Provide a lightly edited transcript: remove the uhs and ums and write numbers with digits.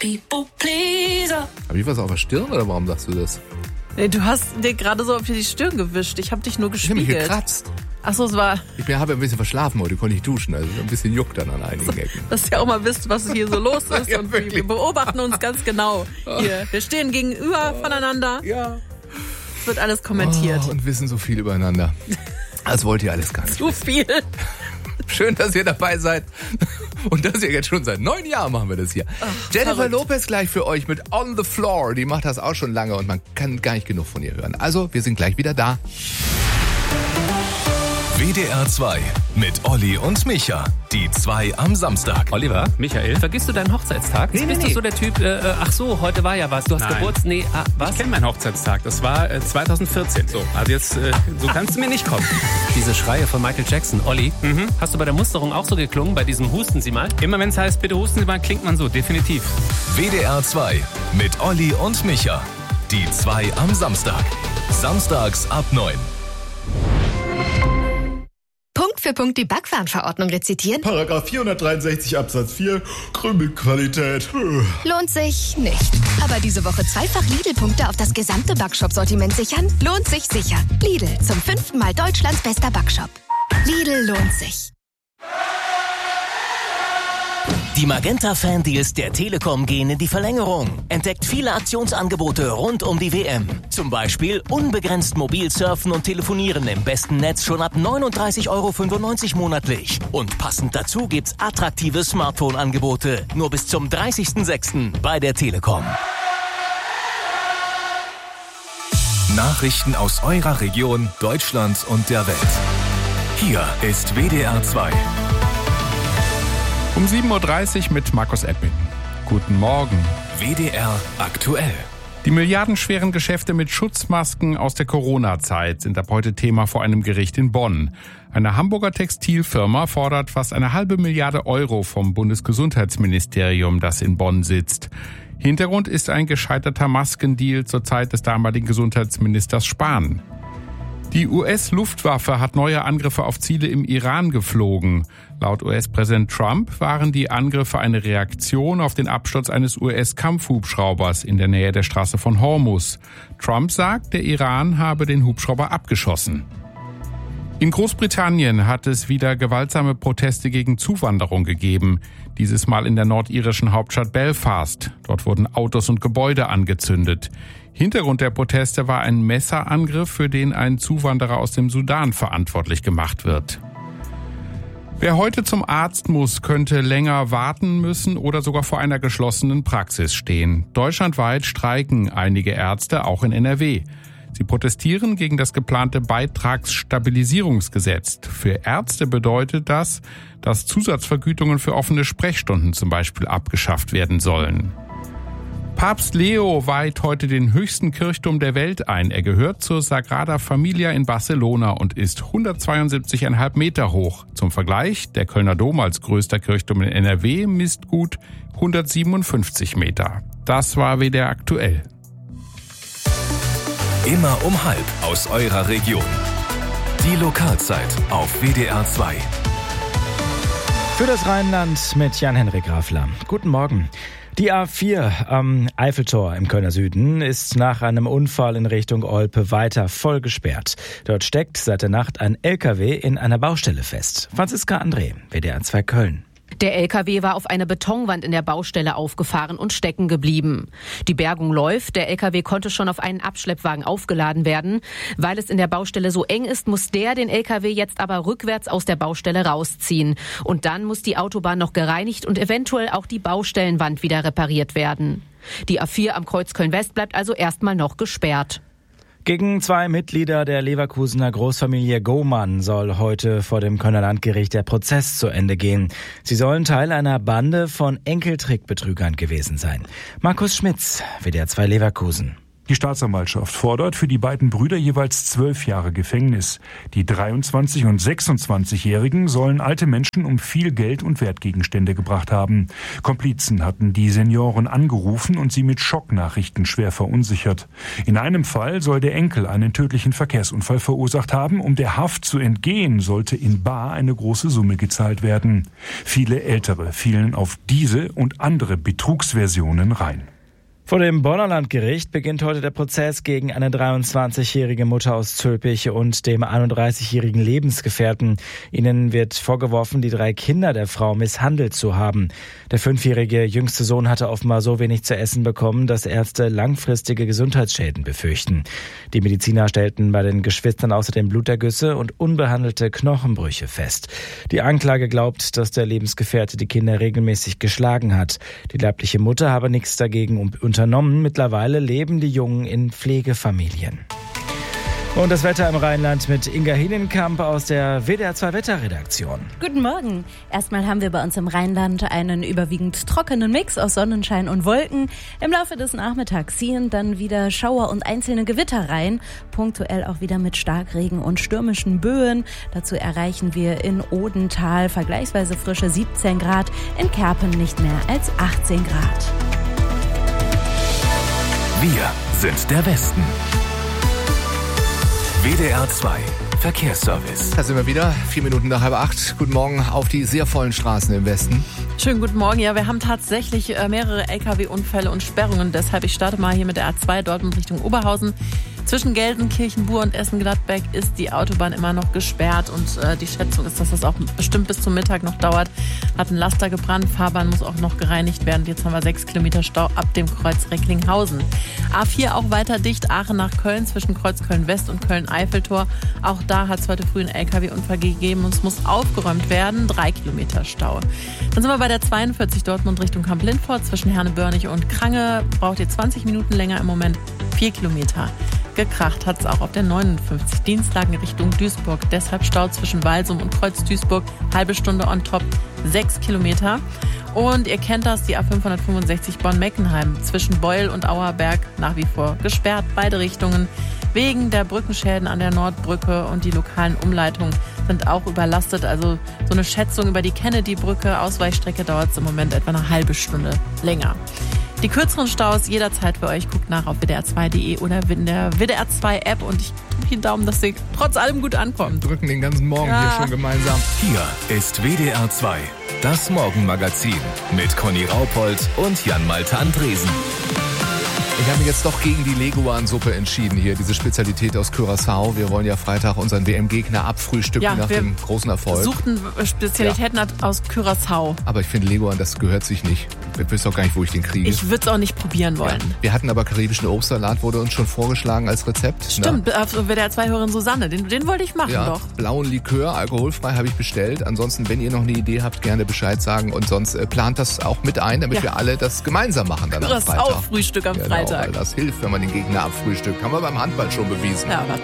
people pleaser. Hab ich was auf der Stirn oder warum sagst du das? Nee, du hast dir gerade so auf die Stirn gewischt. Ich habe dich nur gespiegelt. Ich hab mich gekratzt. Achso, es war... Ich habe ein bisschen verschlafen heute, konnte nicht duschen. Also ein bisschen juckt dann an einigen Ecken. Dass ihr auch mal wisst, was hier so los ist. Ja, und wirklich. wir beobachten uns ganz genau hier. Wir stehen gegenüber voneinander. Ja. Es wird alles kommentiert. Und wissen so viel übereinander. Das wollt ihr alles gar nicht. Zu viel. Schön, dass ihr dabei seid. Und das ja jetzt schon seit 9 Jahren machen wir das hier. Jennifer verrückt. Lopez gleich für euch mit On the Floor. Die macht das auch schon lange und man kann gar nicht genug von ihr hören. Also, wir sind gleich wieder da. WDR 2 mit Olli und Micha. Die 2 am Samstag. Oliver, Michael? vergisst du deinen Hochzeitstag? Bist du so der Typ, ach so, heute war ja was, du hast Nein. Geburtstag, was? Ich kenne meinen Hochzeitstag, das war 2014. So, also jetzt, so kannst du mir nicht kommen. Diese Schreie von Michael Jackson. Olli, hast du bei der Musterung auch so geklungen, bei diesem Husten Sie mal? Immer wenn es heißt, bitte husten Sie mal, klingt man so, definitiv. WDR 2 mit Olli und Micha. Die 2 am Samstag. Samstags ab 9. Punkt für Punkt die Backwarenverordnung rezitieren? Paragraph 463 Absatz 4, Krümelqualität. Lohnt sich nicht. Aber diese Woche zweifach Lidl-Punkte auf das gesamte Backshop-Sortiment sichern? Lohnt sich sicher. Lidl, zum 5. Mal Deutschlands bester Backshop. Lidl lohnt sich. Die Magenta-Fan-Deals der Telekom gehen in die Verlängerung. Entdeckt viele Aktionsangebote rund um die WM. Zum Beispiel unbegrenzt mobil surfen und telefonieren im besten Netz schon ab 39,95 € monatlich. Und passend dazu gibt's attraktive Smartphone-Angebote. Nur bis zum 30.06. bei der Telekom. Nachrichten aus eurer Region, Deutschland und der Welt. Hier ist WDR 2. Um 7.30 Uhr mit Markus Epping. Guten Morgen. WDR aktuell. Die milliardenschweren Geschäfte mit Schutzmasken aus der Corona-Zeit sind ab heute Thema vor einem Gericht in Bonn. Eine Hamburger Textilfirma fordert fast 1,5 Milliarden € vom Bundesgesundheitsministerium, das in Bonn sitzt. Hintergrund ist ein gescheiterter Maskendeal zur Zeit des damaligen Gesundheitsministers Spahn. Die US-Luftwaffe hat neue Angriffe auf Ziele im Iran geflogen. Laut US-Präsident Trump waren die Angriffe eine Reaktion auf den Absturz eines US-Kampfhubschraubers in der Nähe der Straße von Hormuz. Trump sagt, der Iran habe den Hubschrauber abgeschossen. In Großbritannien hat es wieder gewaltsame Proteste gegen Zuwanderung gegeben. Dieses Mal in der nordirischen Hauptstadt Belfast. Dort wurden Autos und Gebäude angezündet. Hintergrund der Proteste war ein Messerangriff, für den ein Zuwanderer aus dem Sudan verantwortlich gemacht wird. Wer heute zum Arzt muss, könnte länger warten müssen oder sogar vor einer geschlossenen Praxis stehen. Deutschlandweit streiken einige Ärzte, auch in NRW. Sie protestieren gegen das geplante Beitragsstabilisierungsgesetz. Für Ärzte bedeutet das, dass Zusatzvergütungen für offene Sprechstunden zum Beispiel abgeschafft werden sollen. Papst Leo weiht heute den höchsten Kirchturm der Welt ein. Er gehört zur Sagrada Familia in Barcelona und ist 172,5 Meter hoch. Zum Vergleich, der Kölner Dom als größter Kirchturm in NRW misst gut 157 Meter. Das war WDR aktuell. Immer um 12:30 aus eurer Region. Die Lokalzeit auf WDR 2. Für das Rheinland mit Jan-Henrik Grafler. Guten Morgen. Die A4 am Eiffeltor im Kölner Süden ist nach einem Unfall in Richtung Olpe weiter voll gesperrt. Dort steckt seit der Nacht ein LKW in einer Baustelle fest. Franziska André, WDR 2 Köln. Der LKW war auf eine Betonwand in der Baustelle aufgefahren und stecken geblieben. Die Bergung läuft. Der LKW konnte schon auf einen Abschleppwagen aufgeladen werden. Weil es in der Baustelle so eng ist, muss den LKW jetzt aber rückwärts aus der Baustelle rausziehen. Und dann muss die Autobahn noch gereinigt und eventuell auch die Baustellenwand wieder repariert werden. Die A4 am Kreuz Köln-West bleibt also erstmal noch gesperrt. Gegen 2 Mitglieder der Leverkusener Großfamilie Gohmann soll heute vor dem Kölner Landgericht der Prozess zu Ende gehen. Sie sollen Teil einer Bande von Enkeltrickbetrügern gewesen sein. Markus Schmitz, WDR 2 Leverkusen. Die Staatsanwaltschaft fordert für die beiden Brüder jeweils 12 Jahre Gefängnis. Die 23- und 26-Jährigen sollen alte Menschen um viel Geld und Wertgegenstände gebracht haben. Komplizen hatten die Senioren angerufen und sie mit Schocknachrichten schwer verunsichert. In einem Fall soll der Enkel einen tödlichen Verkehrsunfall verursacht haben. Um der Haft zu entgehen, sollte in bar eine große Summe gezahlt werden. Viele Ältere fielen auf diese und andere Betrugsversionen rein. Vor dem Bonner Landgericht beginnt heute der Prozess gegen eine 23-jährige Mutter aus Zülpich und dem 31-jährigen Lebensgefährten. Ihnen wird vorgeworfen, die 3 Kinder der Frau misshandelt zu haben. Der 5-jährige jüngste Sohn hatte offenbar so wenig zu essen bekommen, dass Ärzte langfristige Gesundheitsschäden befürchten. Die Mediziner stellten bei den Geschwistern außerdem Blutergüsse und unbehandelte Knochenbrüche fest. Die Anklage glaubt, dass der Lebensgefährte die Kinder regelmäßig geschlagen hat. Die leibliche Mutter habe nichts dagegen unternommen. Mittlerweile leben die Jungen in Pflegefamilien. Und das Wetter im Rheinland mit Inga Hinnenkamp aus der WDR 2 Wetterredaktion. Guten Morgen. Erstmal haben wir bei uns im Rheinland einen überwiegend trockenen Mix aus Sonnenschein und Wolken. Im Laufe des Nachmittags ziehen dann wieder Schauer und einzelne Gewitter rein. Punktuell auch wieder mit Starkregen und stürmischen Böen. Dazu erreichen wir in Odenthal vergleichsweise frische 17 Grad, in Kerpen nicht mehr als 18 Grad. Wir sind der Westen. WDR 2 Verkehrsservice. Da sind wir wieder, 4 Minuten nach 7:30. Guten Morgen auf die sehr vollen Straßen im Westen. Schönen guten Morgen. Ja, wir haben tatsächlich mehrere LKW-Unfälle und Sperrungen. Deshalb, ich starte mal hier mit der A2 Dortmund Richtung Oberhausen. Zwischen Gelsenkirchen, Buhr und Essen-Gladbeck ist die Autobahn immer noch gesperrt und die Schätzung ist, dass das auch bestimmt bis zum Mittag noch dauert. Hat ein Laster gebrannt, Fahrbahn muss auch noch gereinigt werden. Jetzt haben wir 6 Kilometer Stau ab dem Kreuz Recklinghausen. A4 auch weiter dicht, Aachen nach Köln zwischen Kreuz Köln-West und Köln-Eiffeltor. Auch da hat es heute früh einen LKW-Unfall gegeben und es muss aufgeräumt werden. 3 Kilometer Stau. Dann sind wir bei der 42 Dortmund Richtung Kamp-Lindfort zwischen Herne-Börnich und Krange. Braucht ihr 20 Minuten länger im Moment, 4 Kilometer. Gekracht hat es auch auf der 59 Dienstlagen Richtung Duisburg. Deshalb Stau zwischen Walsum und Kreuz Duisburg. Halbe Stunde on top, 6 Kilometer. Und ihr kennt das, die A565 Bonn-Meckenheim zwischen Beul und Auerberg nach wie vor gesperrt. Beide Richtungen wegen der Brückenschäden an der Nordbrücke und die lokalen Umleitungen sind auch überlastet. Also so eine Schätzung über die Kennedy-Brücke, Ausweichstrecke dauert es im Moment etwa eine halbe Stunde länger. Die kürzeren Staus jederzeit für euch. Guckt nach auf wdr2.de oder in der WDR 2 App und ich drücke den Daumen, dass sie trotz allem gut ankommen. Wir drücken den ganzen Morgen hier schon gemeinsam. Hier ist WDR 2, das Morgenmagazin mit Conny Raupold und Jan-Malte Andresen. Ich habe mich jetzt doch gegen die Leguan-Suppe entschieden hier, diese Spezialität aus Curaçao. Wir wollen ja Freitag unseren WM-Gegner abfrühstücken nach dem großen Erfolg. Wir suchten Spezialitäten aus Curaçao. Aber ich finde Leguan, das gehört sich nicht. Ich weiß auch gar nicht, wo ich den kriege. Ich würde es auch nicht probieren wollen. Ja. Wir hatten aber karibischen Obstsalat, wurde uns schon vorgeschlagen als Rezept. Stimmt, WDR 2-Hörerin Susanne, den wollte ich machen doch. Blauen Likör, alkoholfrei habe ich bestellt. Ansonsten, wenn ihr noch eine Idee habt, gerne Bescheid sagen. Und sonst plant das auch mit ein, damit wir alle das gemeinsam machen dann am Freitag. Frühstück am Freitag. Weil das hilft, wenn man den Gegner abfrühstückt. Haben wir beim Handball schon bewiesen. Ja, aber